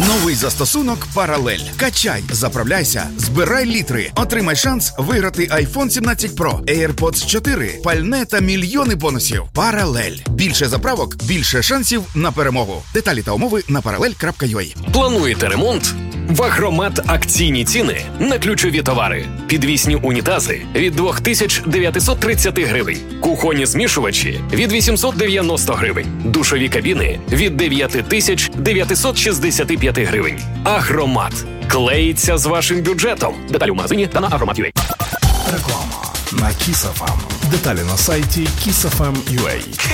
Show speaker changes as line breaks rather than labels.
Новий застосунок «Паралель». Качай, заправляйся, збирай літри. Отримай шанс виграти iPhone 17 Pro, AirPods 4, пальне та мільйони бонусів. «Паралель». Більше заправок, більше шансів на перемогу. Деталі та умови на parallel.ua.
Плануєте ремонт? В Агромат акційні ціни на ключові товари. Підвісні унітази від 2930 гривень. Кухонні змішувачі від 890 гривень. Душові кабіни від 9965 гривень. Агромат. Клеїться з вашим бюджетом. Деталі у магазині та на Агромат.ua.
Реклама на Kiss FM. Деталі на сайті kissfm.ua.